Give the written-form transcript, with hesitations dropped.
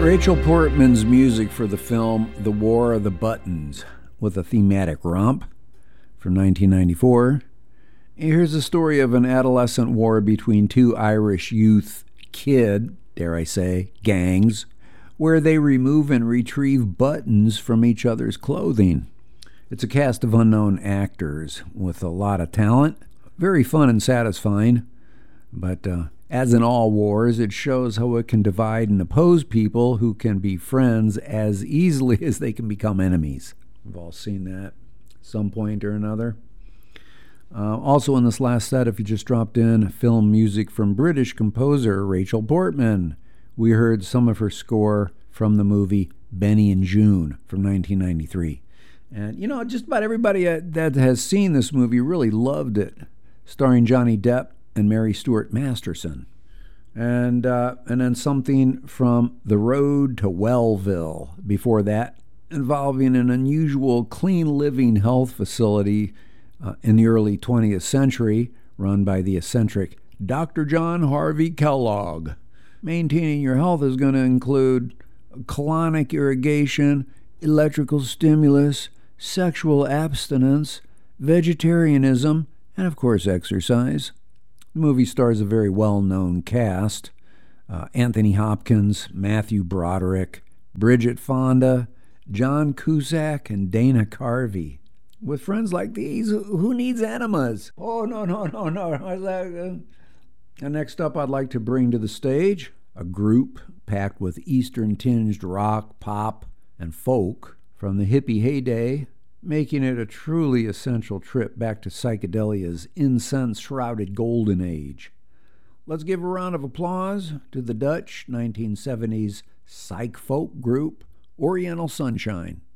Rachel Portman's music for the film The War of the Buttons, with a thematic romp from 1994. Here's the story of an adolescent war between two Irish youth dare I say, gangs, where they remove and retrieve buttons from each other's clothing. It's a cast of unknown actors with a lot of talent, very fun and satisfying, but as in all wars, it shows how it can divide and oppose people who can be friends as easily as they can become enemies. We've all seen that at some point or another. Also in this last set, if you just dropped in, film music from British composer Rachel Portman. We heard some of her score from the movie Benny and June from 1993. And, you know, just about everybody that has seen this movie really loved it, starring Johnny Depp and Mary Stuart Masterson. And then something from The Road to Wellville before that, involving an unusual clean living health facility in the early 20th century, run by the eccentric Dr. John Harvey Kellogg. Maintaining your health is going to include colonic irrigation, electrical stimulus, sexual abstinence, vegetarianism, and of course exercise. The movie stars a very well-known cast: Anthony Hopkins, Matthew Broderick, Bridget Fonda, John Cusack, and Dana Carvey. With friends like these, who needs enemas? Oh, no. And next up, I'd like to bring to the stage a group packed with Eastern-tinged rock, pop, and folk from the hippie heyday, making it a truly essential trip back to psychedelia's incense-shrouded golden age. Let's give a round of applause to the Dutch 1970s psych folk group Oriental Sunshine.